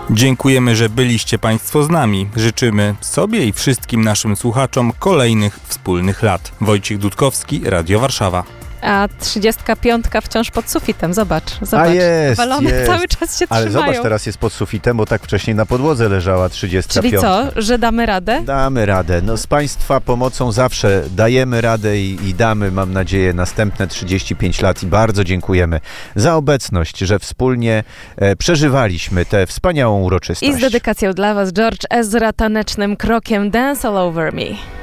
Dziękujemy, że byliście Państwo z nami. Życzymy sobie i wszystkim naszym słuchaczom kolejnych wspólnych lat. Wojciech Dudkowski, Radio Warszawa. A 35 wciąż pod sufitem, zobacz. A jest, balony jest. cały czas się Ale trzymają. zobacz, teraz jest pod sufitem, bo tak wcześniej na podłodze leżała 35. Czyli co, że damy radę? Damy radę. No z Państwa pomocą zawsze dajemy radę i damy, mam nadzieję, następne 35 lat i bardzo dziękujemy za obecność, że wspólnie przeżywaliśmy tę wspaniałą uroczystość. I z dedykacją dla Was George Ezra tanecznym krokiem Dance All Over Me.